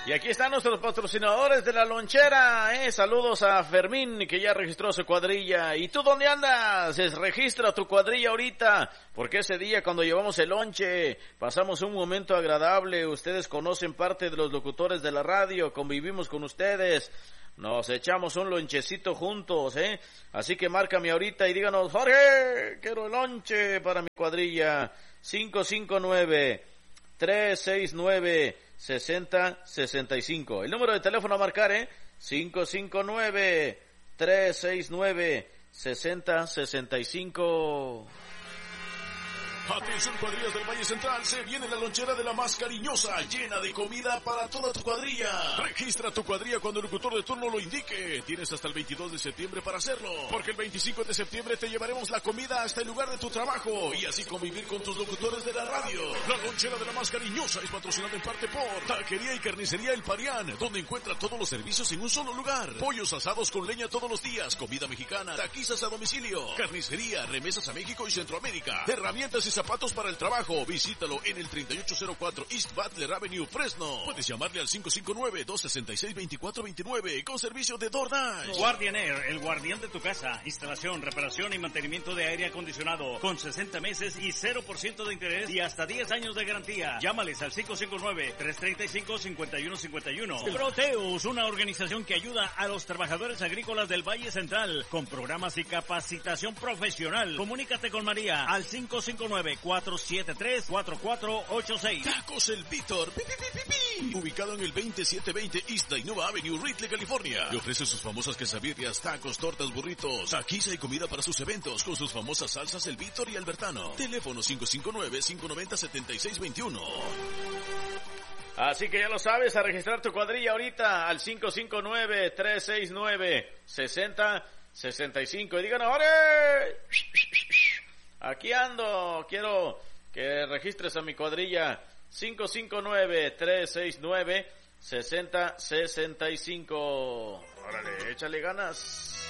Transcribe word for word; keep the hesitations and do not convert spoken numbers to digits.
Y aquí están nuestros patrocinadores de la lonchera, eh. Saludos a Fermín, que ya registró su cuadrilla. ¿Y tú dónde andas? Es, registra tu cuadrilla ahorita, porque ese día cuando llevamos el lonche, pasamos un momento agradable. Ustedes conocen parte de los locutores de la radio, convivimos con ustedes. Nos echamos un lonchecito juntos, ¿eh? Así que márcame ahorita y díganos, Jorge, quiero el lonche para mi cuadrilla. cinco cinco nueve, tres seis nueve, seis cero seis cinco. El número de teléfono a marcar, ¿eh? cinco cinco nueve, tres seis nueve, seis cero seis cinco. Atención, cuadrillas del Valle Central, se viene la lonchera de la más cariñosa, llena de comida para toda tu cuadrilla. Registra tu cuadrilla cuando el locutor de turno lo indique. Tienes hasta el veintidós de septiembre para hacerlo, porque el veinticinco de septiembre te llevaremos la comida hasta el lugar de tu trabajo y así convivir con tus locutores de la radio. La lonchera de la más cariñosa es patrocinada en parte por Taquería y Carnicería El Parián, donde encuentra todos los servicios en un solo lugar. Pollos asados con leña todos los días, comida mexicana, taquizas a domicilio, carnicería, remesas a México y Centroamérica, herramientas y zapatos para el trabajo. Visítalo en el treinta y ocho cero cuatro East Butler Avenue, Fresno. Puedes llamarle al cinco cinco nueve, dos seis seis, dos cuatro dos nueve con servicio de DoorDash. Guardian Air, el guardián de tu casa. Instalación, reparación y mantenimiento de aire acondicionado con sesenta meses y cero por ciento de interés y hasta diez años de garantía. Llámales al cinco cinco nueve, tres tres cinco, cinco uno cinco uno. Proteus, una organización que ayuda a los trabajadores agrícolas del Valle Central con programas y capacitación profesional. Comunícate con María al cinco cinco nueve, cuatro siete tres, cuatro cuatro ocho seis. Tacos El Víctor, pi, pi, pi, pi, pi. Ubicado en el veintisiete veinte East Innova Avenue, Ripley, California. Le ofrece sus famosas quesabirrias, tacos, tortas, burritos, taquiza y comida para sus eventos con sus famosas salsas El Víctor y Albertano. Teléfono cinco cinco nueve, cinco nueve cero, siete seis dos uno. Así que ya lo sabes, a registrar tu cuadrilla ahorita al cinco cinco nueve, tres seis nueve, seis cero seis cinco. Y digan, ahora aquí ando, quiero que registres a mi cuadrilla cinco cinco nueve, tres seis nueve, seis cero seis cinco. Órale, échale ganas.